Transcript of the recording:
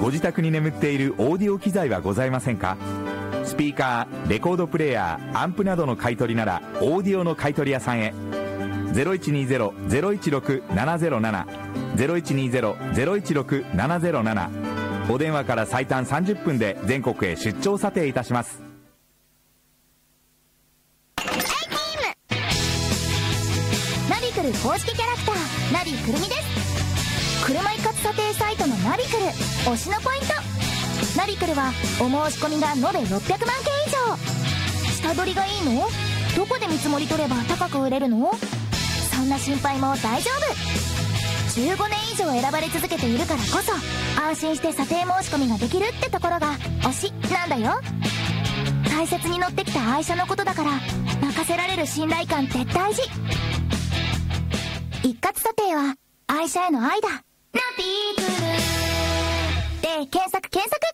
ご自宅に眠っているオーディオ機材はございませんか？スピーカー、レコードプレーヤー、アンプなどの買い取りならオーディオの買い取り屋さんへ。0120-016-707 0120-016-707、お電話から最短30分で全国へ出張査定いたします。 ナビクル公式キャラクターナビくるみです。車一括査定サイトのナビクル推しのポイント。ナビクルはお申し込みが延べ600万件以上。下取りがいいの？どこで見積もり取れば高く売れるの？そんな心配も大丈夫。15年以上選ばれ続けているからこそ安心して査定申し込みができるってところが推しなんだよ。大切に乗ってきた愛車のことだから任せられる信頼感って大事。一括査定は愛車への愛だ。ナビクルで検索